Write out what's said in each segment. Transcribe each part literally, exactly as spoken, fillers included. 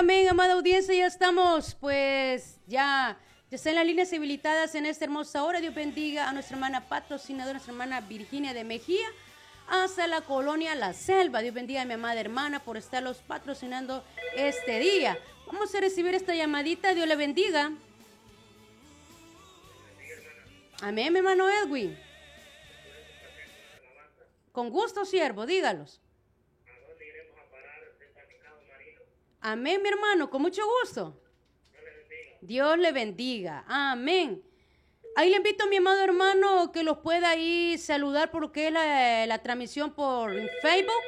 amén, amada audiencia, ya estamos, pues, ya, ya están las líneas habilitadas en esta hermosa hora. Dios bendiga a nuestra hermana patrocinadora, nuestra hermana Virginia de Mejía, hasta la colonia La Selva. Dios bendiga a mi amada hermana por estarlos patrocinando este día. Vamos a recibir esta llamadita, Dios le bendiga. Amén, mi hermano Edwin. Con gusto, siervo, dígalos. Amén, mi hermano, con mucho gusto. Dios le bendiga. Amén. Ahí le invito a mi amado hermano que los pueda ahí saludar por lo que es la, la transmisión por Facebook.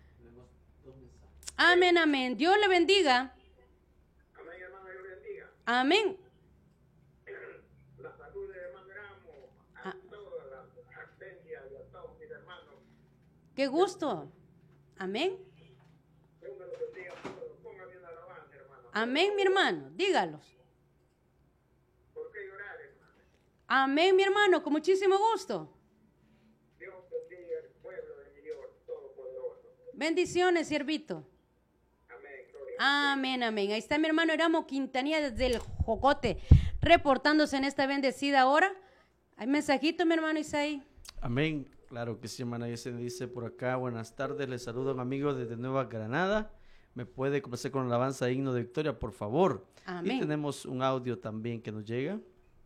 Amén, amén. Dios le bendiga. Amén, hermano, Dios le bendiga. Amén. La salud de hermano Ramos, a Ah. todas las asistencias y a todos mis hermanos. Qué gusto. Amén. Dios me los bendiga a todos. Ponga bien la alabanza, hermano. Amén, mi hermano. Dígalos. ¿Por qué llorar, hermano? Amén, mi hermano, con muchísimo gusto. Dios bendiga al pueblo de mi Dios Todopoderoso. Bendiciones, siervito. Amén, gloria. Amén, amén. Ahí está mi hermano Eramo Quintanilla desde el Jocote, reportándose en esta bendecida hora. Hay mensajito, mi hermano Isaí. Amén. Claro que sí, hermana Yesenia dice por acá, buenas tardes, les saludo a un amigo desde Nueva Granada. ¿Me puede comenzar con la alabanza himno de victoria, por favor? Amén. Y tenemos un audio también que nos llega.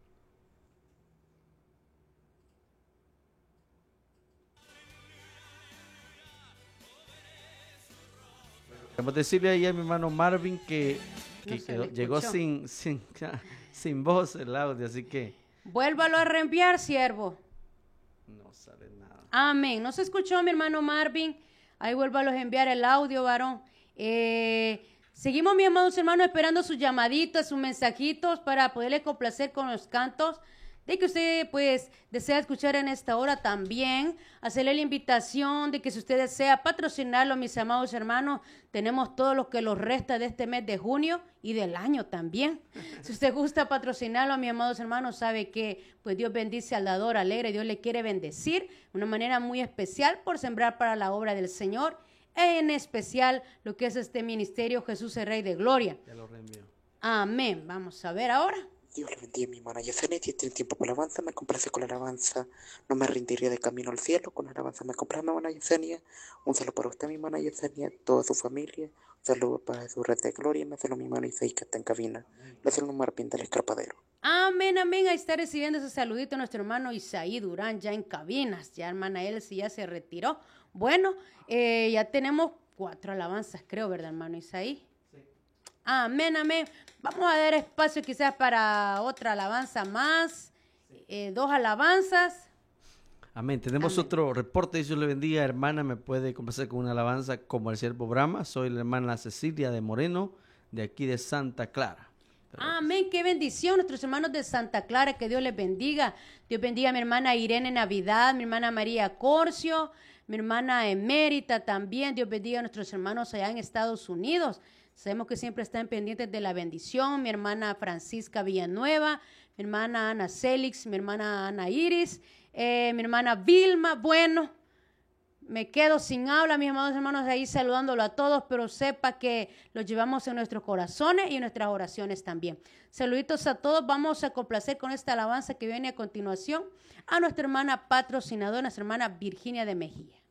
Queremos decirle ahí a mi hermano Marvin que, que No se quedó- le llegó escuchó. sin, sin, sin voz el audio, así que Vuélvalo a reenviar, siervo. no sale nada. Amén. No se escuchó, mi hermano Marvin. Ahí vuélvalo a enviar el audio, varón. Eh, seguimos, mis amados hermanos, esperando sus llamaditas, sus mensajitos para poderle complacer con los cantos. De que usted, pues, desea escuchar en esta hora también, hacerle la invitación de que si usted desea patrocinarlo, mis amados hermanos, tenemos todo lo que los resta de este mes de junio y del año también. Si usted gusta patrocinarlo, mis amados hermanos, sabe que, pues, Dios bendice al dador alegre, Dios le quiere bendecir de una manera muy especial por sembrar para la obra del Señor, en especial lo que es este ministerio Jesús el Rey de Gloria. Ya lo reenvío. Amén. Vamos a ver ahora. Dios le bendiga a mi hermana Yesenia, si tiene tiempo para alabanza, me complace con la alabanza, no me rendiría de camino al cielo, con la alabanza me complace mi hermana Yesenia, un saludo para usted mi hermana Yesenia, toda su familia, un saludo para su red de gloria, me saludo mi hermana Isaí que está en cabina, le saludo Martín del Escarpadero. Amén, amén. Ahí está recibiendo ese saludito nuestro hermano Isaí Durán, ya en cabinas. Ya hermana Elsie ya se retiró. Bueno, eh, ya tenemos cuatro alabanzas, creo, ¿verdad, hermano Isaí? Sí. Amén, amén. Vamos a dar espacio quizás para otra alabanza más. Eh, dos alabanzas. Amén. Tenemos Amén. otro reporte. Dios le bendiga, hermana. Me puede complacer con una alabanza como el siervo Brahma. Soy la hermana Cecilia de Moreno, de aquí de Santa Clara. Amén, qué bendición, nuestros hermanos de Santa Clara, que Dios les bendiga. Dios bendiga a mi hermana Irene Navidad, mi hermana María Corcio, mi hermana Emérita también. Dios bendiga a nuestros hermanos allá en Estados Unidos. Sabemos que siempre están pendientes de la bendición. Mi hermana Francisca Villanueva, mi hermana Ana Célix, mi hermana Ana Iris, eh, mi hermana Vilma. Bueno, me quedo sin habla, mis amados hermanos, ahí saludándolo a todos, pero sepa que los llevamos en nuestros corazones y en nuestras oraciones también. Saluditos a todos. Vamos a complacer con esta alabanza que viene a continuación a nuestra hermana patrocinadora, nuestra hermana Virginia de Mejía.